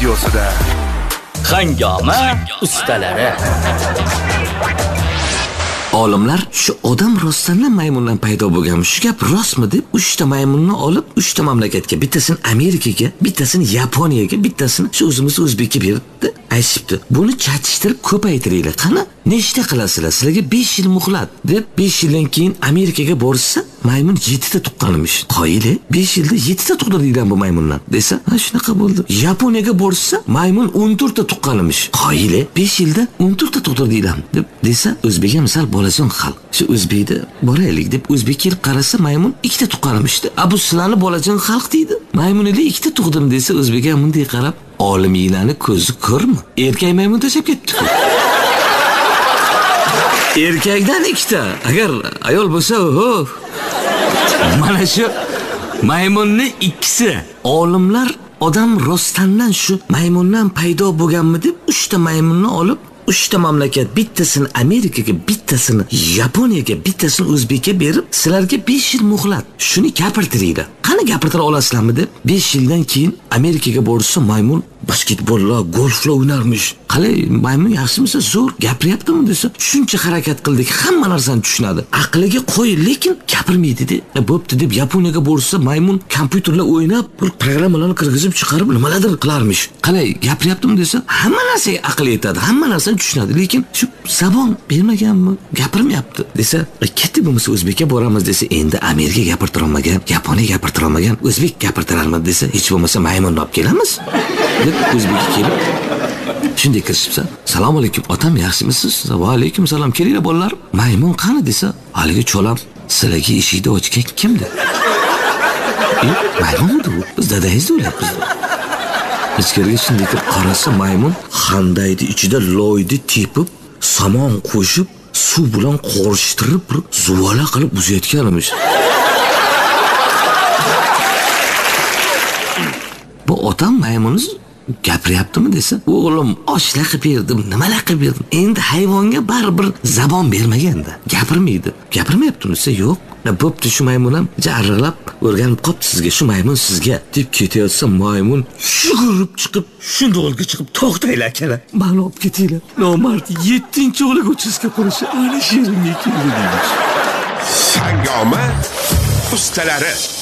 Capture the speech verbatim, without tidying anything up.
studiosida Hangoma ustalari. Olimlar shu odam rostdan maymundan paydo bo'lgan shu gap rostmi deb uchta maymunni olib uchta mamlakatga, bittasini Amerikaga, bittasini Yaponiyaga, bittasini shu o'zimiz O'zbekka berdi. Aytibdi, buni chatishtirib ko'paytiringlar. Qani, nechta qilasizlar? Sizlarga besh yil muhlat deb besh yildan keyin Amerikaga borsa, maymun yetti ta tuqqanimish. Qoyili, besh yilda yetti ta tug'dirdilar bu maymunlar desa, ha shunaqa bo'ldi. Yaponiyaga borsa, maymun o'n to'rt ta tuqqanimish. Qoyili, besh yilda o'n to'rt ta tug'dirdilar deb desa, O'zbekga misol bolajon xalq. Shu O'zbekda boraylik deb O'zbek kelib qarasa, maymun ikkita tuqqanimishdi. Abu sizlarni bolajon xalq deydi. Maymunlar ikkita tug'dim desa, O'zbekga bunday qarab, olimlarning ko'zi ko'rmi? Erkak maymun tashab ketdi. Erkakdan ikkita. Agar ayol bo'lsa, ho. Mana shu maymunning ikkisi. Olimlar odam rostdan shu maymundan paydo bo'lganmi deb uchta maymunni olib uchta mamlakat, bittasini Amerikaga, bittasini Yaponiyaga, bittasini O'zbekka berib, sizlarga besh yil muhlat. Shuni gapirtiringlar. Qani gapirtira olasizlarmi deb besh yildan keyin Amerikaga borsa, maymun basketbollar, golflar o'ynarmish. Qalay, maymun yaxshimisa, zo'r gapiryaptimi desa, shuncha harakat qildik, hamma narsani tushunadi. Aqliga qo'y, lekin gapirmaydi deb. Bo'pti deb Yaponiyaga borsa, maymun kompyuterlar o'ynab, bir programmalarni kirgizib chiqarib, nimalardir qilarmish. Qalay, gapiryaptimi desa, hamma narsaga aql yetadi, hamma narsani tushunadi, lekin shu zabon bermaganmi, gapirmayapti desa, ketdi bo'lmasa O'zbekka boramiz desa, endi Amerika gapirtira olmagan, Yaponiya gapirtira olmagan, O'zbek gapirtirarmi desa, hech bo'lmasa maymunni olib kelamiz. O'zbekka kelib shunday kirishibsa, "Assalomu alaykum, otam yaxshimisiz?" "Va alaykum salom, kelinglar bolalar." "Maymun qani?" desa, "Haligi cho'lam sizlarga eshikni ochgan kimdi?" "E, maymunmi bu? Biz dadangizni o'ylabmiz." Ichkariga shunday kirib qarasa, maymun xandaydi ichida loyni tepib, somon qo'shib, suv bilan qorishtirib, bir zuvala qilib uzayotganimiz. Bu otam maymunimiz gapiryaptimi desa, "O'g'lim, oshlar qilib berdim, nimalar qilib berdim. Endi hayvonga baribir zabon bermaganda, gapirmaydi." Gapirmayaptimi desa, "Yo'q. Bo'pti, shu maymun ham jarriqlab o'rganib qopti sizga, shu maymun sizga" deb ketayotsa, maymun shug'urib chiqib, shundolga chiqib, "To'xtanglar akalar, meni olib ketinglar. Nomard yettinchi o'g'liga uchizga qurishi ana sherimga keldi" deydi. Hangoma ustalari.